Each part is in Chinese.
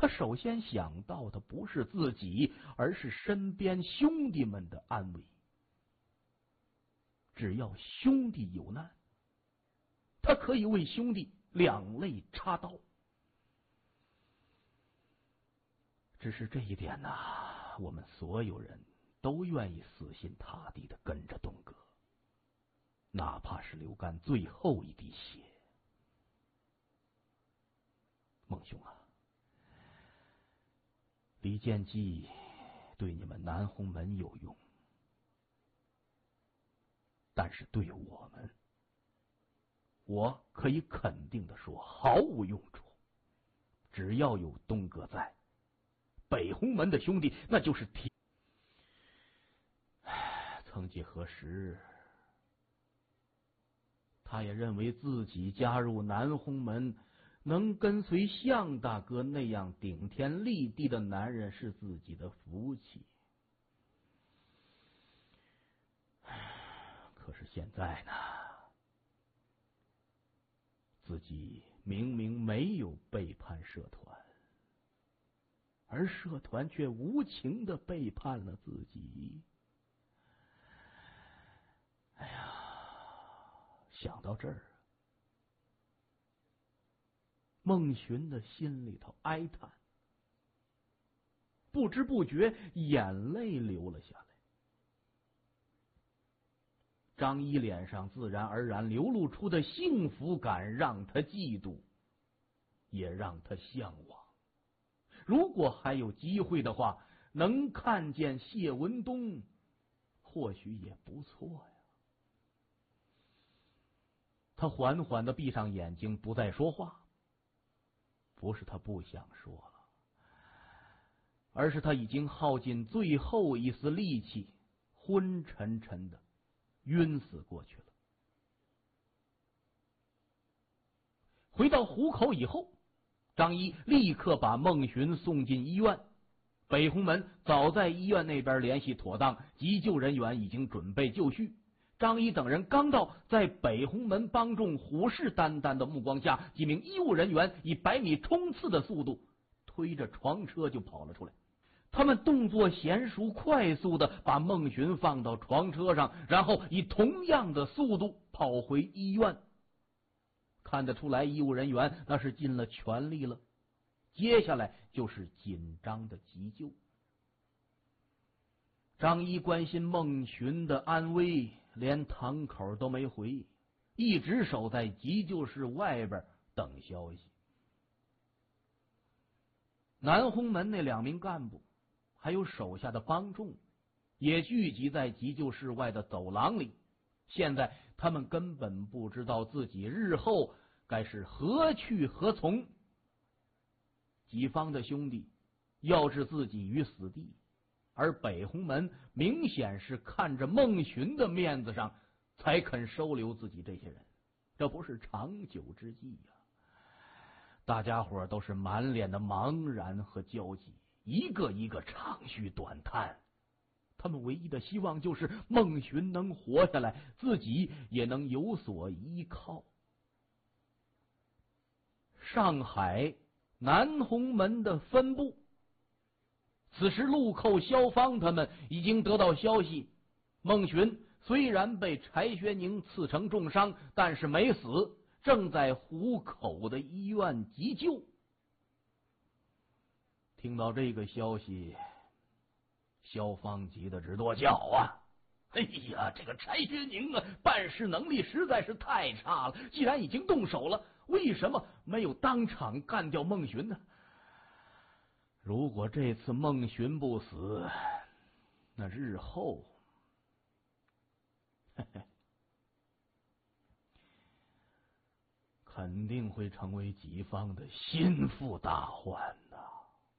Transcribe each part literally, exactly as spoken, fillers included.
他首先想到的不是自己，而是身边兄弟们的安危。只要兄弟有难，他可以为兄弟两肋插刀。只是这一点呢、啊，我们所有人都愿意死心塌地的跟着东哥，哪怕是流干最后一滴血。孟兄啊，李建基对你们南红门有用，但是对我们，我可以肯定的说毫无用处。只要有东哥在，北红门的兄弟那就是铁。曾几何时，他也认为自己加入南红门，能跟随向大哥那样顶天立地的男人是自己的福气。可是现在呢，自己明明没有背叛社团，而社团却无情的背叛了自己。哎呀，想到这儿，孟寻的心里头哀叹，不知不觉眼泪流了下来。张一脸上自然而然流露出的幸福感，让他嫉妒，也让他向往。如果还有机会的话，能看见谢文东，或许也不错呀。他缓缓的闭上眼睛，不再说话。不是他不想说了，而是他已经耗尽最后一丝力气，昏沉沉的晕死过去了。回到湖口以后，张一立刻把孟寻送进医院。北红门早在医院那边联系妥当，急救人员已经准备就绪。张一等人刚到，在北红门帮众虎视眈眈的目光下，几名医务人员以百米冲刺的速度推着床车就跑了出来。他们动作娴熟快速的把孟寻放到床车上，然后以同样的速度跑回医院。看得出来，医务人员那是尽了全力了。接下来就是紧张的急救。张一关心孟寻的安危，连堂口都没回，一直守在急救室外边等消息。南红门那两名干部还有手下的帮众也聚集在急救室外的走廊里，现在他们根本不知道自己日后该是何去何从。己方的兄弟要置自己于死地，而北红门明显是看着孟寻的面子上才肯收留自己这些人，这不是长久之计呀、啊！大家伙都是满脸的茫然和焦急，一个一个长吁短叹。他们唯一的希望就是孟寻能活下来，自己也能有所依靠。上海南红门的分部，此时陆寇、萧芳他们已经得到消息，孟寻虽然被柴学宁刺成重伤，但是没死，正在湖口的医院急救。听到这个消息，萧芳急得直跺脚啊！哎呀，这个柴学宁啊，办事能力实在是太差了。既然已经动手了，为什么没有当场干掉孟寻呢？如果这次孟寻不死，那日后嘿嘿肯定会成为己方的心腹大患呐、啊！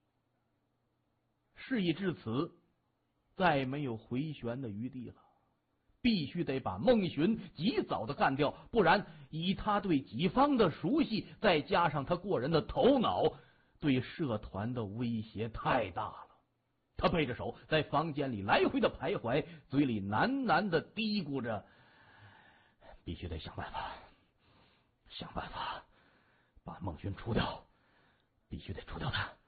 事已至此，再没有回旋的余地了，必须得把孟寻及早的干掉，不然以他对己方的熟悉，再加上他过人的头脑，对社团的威胁太大了。他背着手在房间里来回的徘徊，嘴里喃喃的嘀咕着：必须得想办法，想办法把孟寻除掉，必须得除掉他。